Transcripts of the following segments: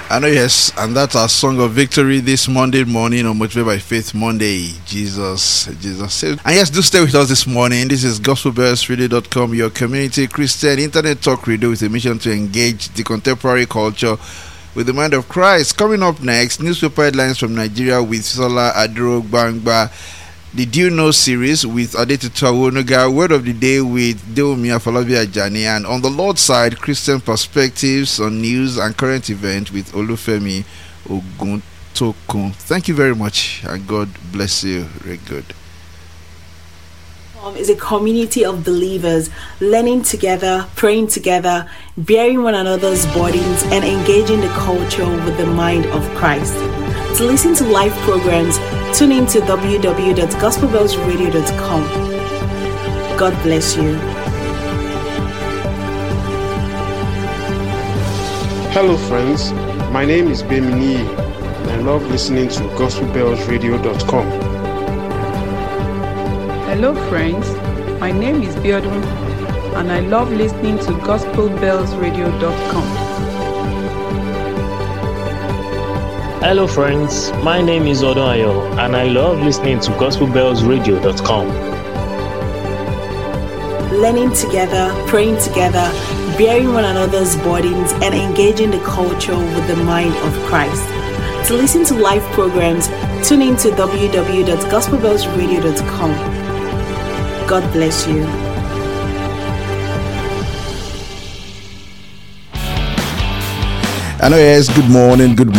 I know, yes, and that's our song of victory this Monday morning on Motivated by Faith Monday. Jesus saved. And yes, do stay with us this morning. This is gospelbellsradio.com, your community Christian internet talk radio with a mission to engage the contemporary culture with the mind of Christ. Coming up next, newspaper headlines from Nigeria with Sola Adro Gbangba. The Do You Know series with Adetutu Awonuga, Word of the Day with Deomi Afolabi Ajani, and on the Lord's side, Christian perspectives on news and current event with Olufemi Oguntokun. Thank you very much, and God bless you. Very good. Is a community of believers learning together, praying together, bearing one another's burdens, and engaging the culture with the mind of Christ. To listen to live programs, tune in to www.gospelbellsradio.com. God bless you. Hello friends, my name is Bemini and I love listening to gospelbellsradio.com. Hello friends, my name is Biodun and I love listening to gospelbellsradio.com. Hello friends, my name is Odonayo and I love listening to gospelbellsradio.com. Learning together, praying together, bearing one another's burdens, and engaging the culture with the mind of Christ. To listen to live programs, tune in to www.gospelbellsradio.com. God bless you. Hello, yes, good morning to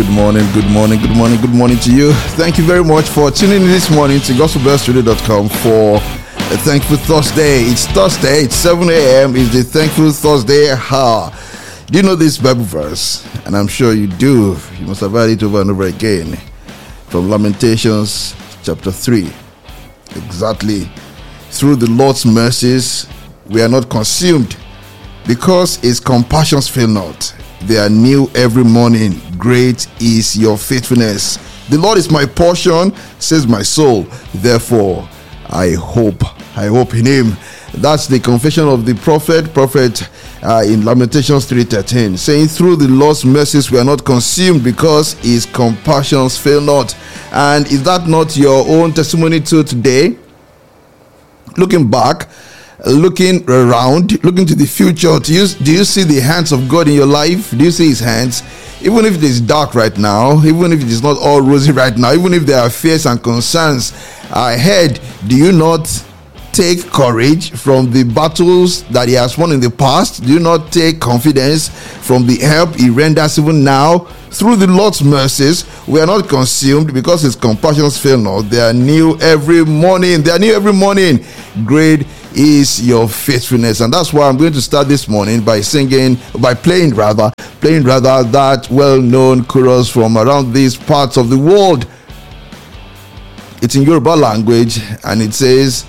you. Thank you very much for tuning in this morning to gospelbellsradio.com for a Thankful Thursday. It's Thursday, it's 7 a.m. It's the Thankful Thursday hour. Do you know this Bible verse? And I'm sure you do. You must have heard it over and over again. From Lamentations chapter 3. Exactly. Through the Lord's mercies, we are not consumed, because his compassions fail not. They are new every morning. Great is your faithfulness. The Lord is my portion, says my soul. Therefore, I hope in him. That's the confession of the prophet in Lamentations 3:13, saying, through the Lord's mercies we are not consumed, because his compassions fail not. And is that not your own testimony too today? Looking back, looking around, looking to the future, do you see the hands of God in your life? Do you see his hands? Even if it is dark right now, even if it is not all rosy right now, even if there are fears and concerns ahead, do you not take courage from the battles that he has won in the past? Do you not take confidence from the help he renders even now? Through the Lord's mercies, we are not consumed, because his compassions fail not. They are new every morning. Great is your faithfulness. And that's why I'm going to start this morning by playing that well-known chorus from around these parts of the world. It's in Yoruba language, and it says,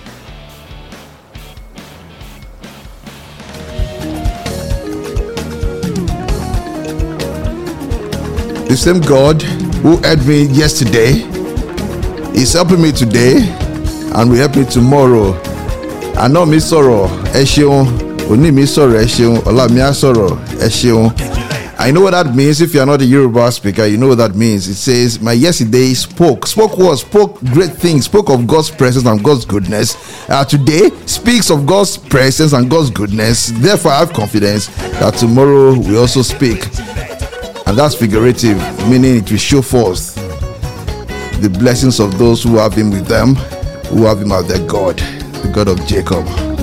the same God who helped me yesterday is helping me today and will help me tomorrow. Àná mi sọ̀rọ̀, ẹ ṣeun. Òní mi sọ̀rọ̀, ẹ ṣeun. Ọ̀la mi á sọ̀rọ̀, ẹ ṣeun. I know what that means. If you are not a Yoruba speaker, you know what that means. It says, my yesterday spoke great things, spoke of God's presence and God's goodness. Today speaks of God's presence and God's goodness. Therefore, I have confidence that tomorrow we also speak. And that's figurative, meaning it will show forth the blessings of those who have him with them, who have him as their God, the God of Jacob.